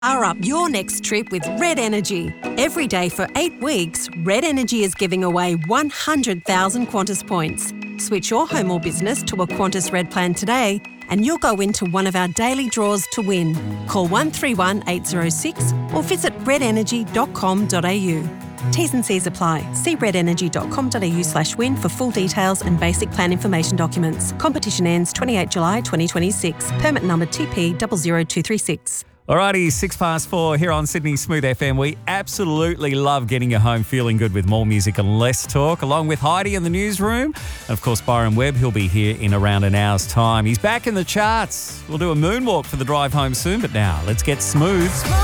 Power up your next trip with Red Energy. Every day for 8 weeks, Red Energy is giving away 100,000 Qantas points. Switch your home or business to a Qantas Red plan today and you'll go into one of our daily draws to win. Call 131 806 or visit redenergy.com.au. T's and C's apply. See redenergy.com.au/win for full details and basic plan information documents. Competition ends 28 July 2026. Permit number TP 00236. Alrighty, 4:06 here on Sydney Smooth FM. We absolutely love getting you home feeling good with more music and less talk, along with Heidi in the newsroom. And of course, Byron Webb, he'll be here in around an hour's time. He's back in the charts. We'll do a moonwalk for the drive home soon, but now let's get smooth.